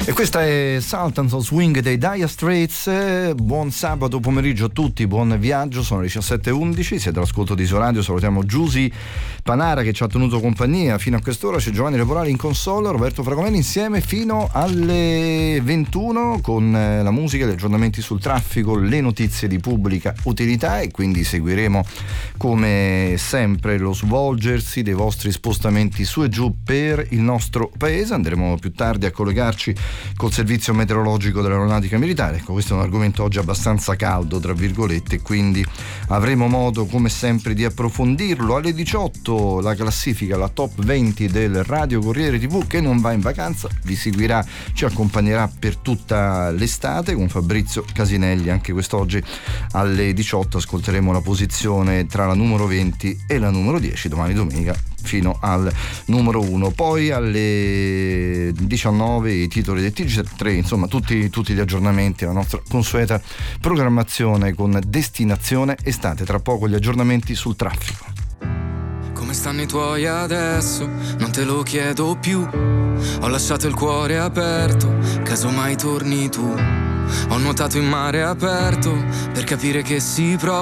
E questa è Sultans of Swing dei Dire Straits. Buon sabato pomeriggio a tutti, buon viaggio, sono le 17:11, siete all'ascolto di Isoradio. Salutiamo Giusy Panara che ci ha tenuto compagnia fino a quest'ora, c'è Giovanni Leporali in console, Roberto Fragomeni insieme fino alle 21 con la musica, gli aggiornamenti sul traffico, le notizie di pubblica utilità, e quindi seguiremo come sempre lo svolgersi dei vostri spostamenti su e giù per il nostro paese. Andremo più tardi a collegarci col servizio meteorologico dell'aeronautica militare. Ecco, questo è un argomento oggi abbastanza caldo tra virgolette, quindi avremo modo come sempre di approfondirlo. Alle 18 la classifica, la top 20 del Radio Corriere TV che non va in vacanza, vi seguirà, ci accompagnerà per tutta l'estate con Fabrizio Casinelli. Anche quest'oggi alle 18 ascolteremo la posizione tra la numero 20 e la numero 10, domani domenica fino al numero 1. Poi alle 19 i titoli del TG3, insomma tutti gli aggiornamenti, la nostra consueta programmazione con destinazione estate. Tra poco gli aggiornamenti sul traffico. Come stanno i tuoi adesso? Non te lo chiedo più. Ho lasciato il cuore aperto, casomai torni tu. Ho nuotato in mare aperto per capire che si prova